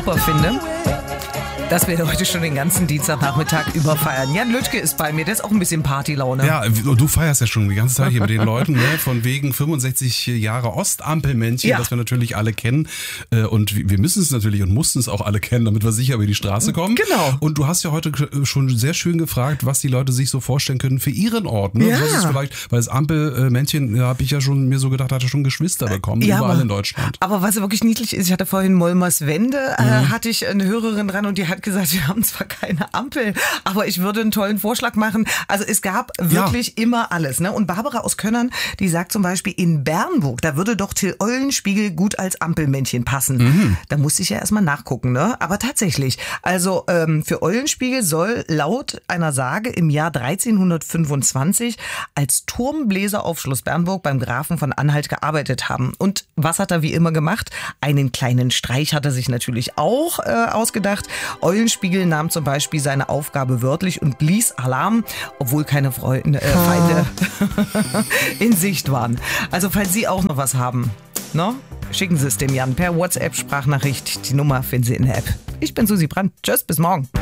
super finde, dass wir heute schon den ganzen Dienstagnachmittag über feiern. Jan Lüttke ist bei mir, der ist auch ein bisschen Partylaune. Ja, du feierst ja schon die ganze Zeit hier mit den Leuten, ne? Von wegen 65 Jahre Ostampelmännchen, das wir natürlich alle kennen. Und wir müssen es natürlich und mussten es auch alle kennen, damit wir sicher über die Straße kommen. Genau. Und du hast ja heute schon sehr schön gefragt, was die Leute sich so vorstellen können für ihren Ort. Ne? Ja. Was ist vielleicht, weil das Ampelmännchen, habe ich ja schon mir so gedacht, hatte schon Geschwister bekommen, überall in Deutschland. Aber was wirklich niedlich ist, ich hatte vorhin Mollmers Wende, hatte ich eine Hörerin dran und die hat gesagt, wir haben zwar keine Ampel, aber ich würde einen tollen Vorschlag machen. Also es gab wirklich immer alles. Ne? Und Barbara aus Könnern, die sagt zum Beispiel, in Bernburg, da würde doch Till Eulenspiegel gut als Ampelmännchen passen. Da musste ich ja erstmal nachgucken. Ne? Aber tatsächlich, also für Eulenspiegel soll laut einer Sage im Jahr 1325 als Turmbläser auf Schloss Bernburg beim Grafen von Anhalt gearbeitet haben. Und was hat er wie immer gemacht? Einen kleinen Streich hat er sich natürlich auch ausgedacht. Eulenspiegel nahm zum Beispiel seine Aufgabe wörtlich und blies Alarm, obwohl keine Feinde in Sicht waren. Also falls Sie auch noch was haben, ne? Schicken Sie es dem Jan per WhatsApp-Sprachnachricht. Die Nummer finden Sie in der App. Ich bin Susi Brandt. Tschüss, bis morgen.